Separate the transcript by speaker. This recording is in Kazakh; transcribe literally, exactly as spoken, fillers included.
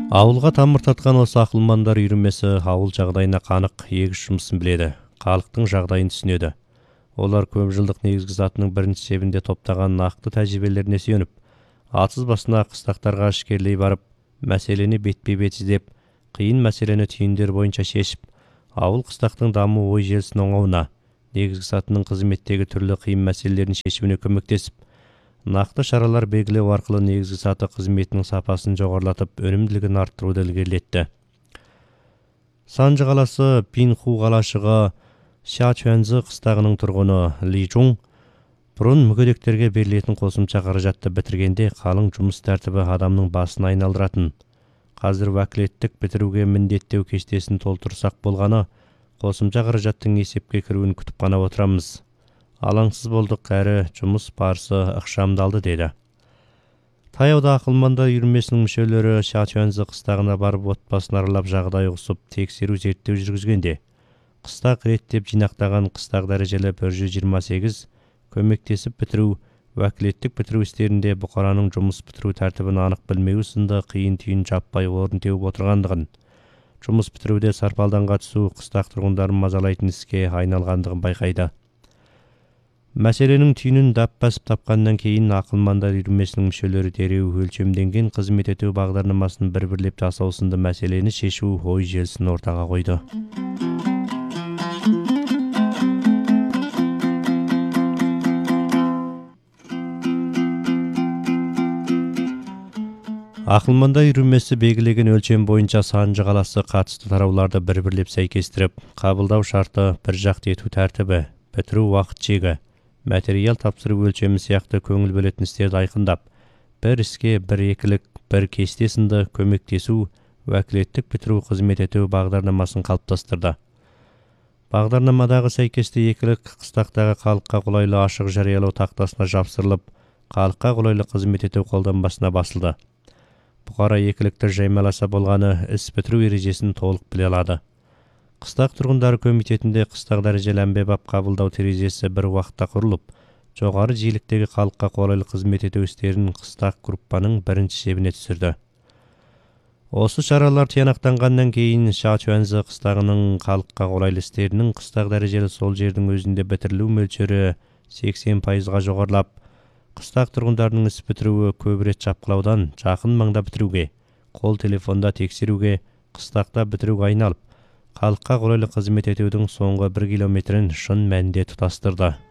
Speaker 1: Ауылға тамыр татқан осы ақылмандар үйірмесі ауыл жағдайына қанық, егіс жұмысын біледі, халықтың жағдайын түсінеді. Олар көп жылдық негізгі затының бірінші себінде топтаған нақты тәжірибелеріне сүйеніп, атсыз басына қыстақтарға ішкерлей барып, мәселені бетпе-бет іздеп, қиын мәселені түйіндер бойынша шешіп, ауыл қыстақтың даму ой желісінің оңауына, негізгі затының қызметтегі түрлі қиын мәселелерін шешуіне көмектесіп, нақты шаралар белгілеу арқылы негізгі саты қызметінің сапасын жоғарылатып, өнімділігін арттыруды ілгерілетті. Санжы қаласы Пинху қалашығы Шачуанзы қыстағының тұрғыны Ли Чун бұрын мүгедектерге берілетін қосымша қаражатты бітіргенде қалың жұмыс тәртібі адамның басын айналдыратын. Қазір уәкілеттік бітіруге міндеттеу кестесін толтырсақ болғаны, қосымша қаражаттың есепке кіруін күтіп қана отырамыз. Алаңсыз болдық, әрі жұмыс барысы ықшамдалды деді. Таяуда ақылмандар үйірмесінің мүшелері Шачуанзы қыстағына барып отбасын аралап жағдай ұғысып, тексеру зерттеу жүргізгенде, қыстақ реттеп жинақтаған қыстақ дәрежелі бір жүз жиырма сегіз көмектесіп бітіру, уәкілеттік бітіру істерінде бұқараның жұмыс бітіру тәртібін анық білмеуі сынды қиын түйін жаппай орын теуіп отырғандығын, жұмыс бітіруде сарпалданға түсу қыстақ тұрғындарын мазалайтын іске айналғандығын байқайды. Мәселенің түйінін дәп басып тапқаннан кейін ақылмандар үйірмесінің мүшелері дереу өлшемденген қызмет ету бағдарламасын бір-бірлеп жасау сынды мәселені шешу ой желісін ортаға қойды. Ақылмандар үйірмесі белгілеген өлшем бойынша Санжы қаласы қатысты тарауларды бір-бірлеп сәйкестіріп, қабылдау шарты, бір жақты ету тәртібі, бітіру уақыт шегі, материал тапсыру өлшемі сияқты көңіл бөлетін істерді айқындап, бір іске бір екілік, бір кесте сынды көмектесу, уәкілеттік бітіру қызмет ету бағдарламасын қалыптастырды. Бағдарламадағы сәйкесті екілік қыстақтағы халыққа қолайлы ашық жариялау тақтасына жапсырылып, халыққа қолайлы қызмет ету қолданбасына басылды. Бұқара екілікті жаймаласа болғаны іс бітіру ережесін толық біле алады. Қыстақ тұрғындары комитетінде қыстақ дәрежелі әмбебап қабылдау терезесі бір уақытта құрылып, жоғары жиіліктегі халыққа қолайлы қызмет ету істерін қыстақ группаның бірінші шебіне түсірді. Осы шаралар тиянақтанғаннан кейін Шачуанзы қыстағының халыққа қолайлы істерінің қыстақ дәрежелі сол жердің өзінде бітірілу мөлшері сексен пайызға жоғарылап, қыстақ тұрғындарының іс бітіруі көп рет шапқылаудан жақын маңда бітіруге, қол телефонда тексеруге, қыстақта бітіруге айналып, халыққа қолайлы қызмет етудің соңғы бір километрін шын мәнінде тұтастырды.